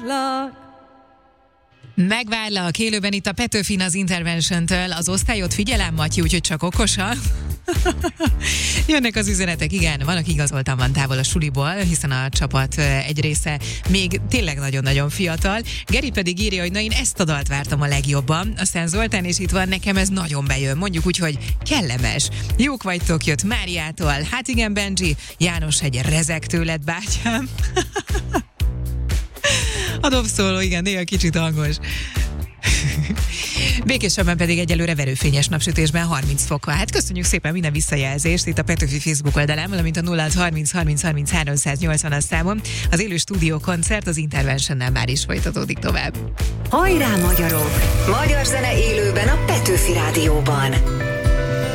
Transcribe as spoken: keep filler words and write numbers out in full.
Megvárlak élőben itt a Petőfin az Intervention-től. Az osztályot figyelem, Matyi, úgyhogy csak okosan. Jönnek az üzenetek, igen, van, aki igazoltan van távol a suliból, hiszen a csapat egy része még tényleg nagyon-nagyon fiatal. Geri pedig írja, hogy na én ezt a dalt vártam a legjobban. Aztán Zoltán is itt van, nekem ez nagyon bejön. Mondjuk úgy, hogy kellemes. Jók vagytok, jött Máriától. Hát igen, Benji, János egy rezeg tőled, bátyám. A dobszóló, igen, néha kicsit hangos. Békésebben pedig egyelőre verőfényes napsütésben harminc fokkal. Hát köszönjük szépen minden visszajelzést itt a Petőfi Facebook oldalán, valamint a nulla harminc harminc harminc háromszáznyolcvanas számon. Az élő stúdió koncert az Interventionnel már is folytatódik tovább. Hajrá magyarok! Magyar zene élőben a Petőfi Rádióban.